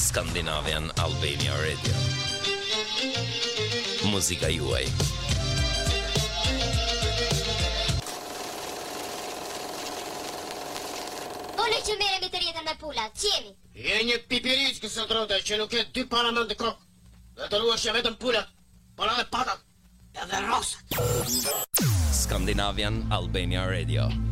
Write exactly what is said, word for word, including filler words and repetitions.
Scandinavian Albania Radio. Muzika juaj. Unë që merrem të rjetën me pulat, qemi. Je një pipiriçkë së drote që nuk e dy para mend të kokë. Dhe të ruash vetëm pulat, para dhe patat, edhe rosat. Scandinavian Albania Radio.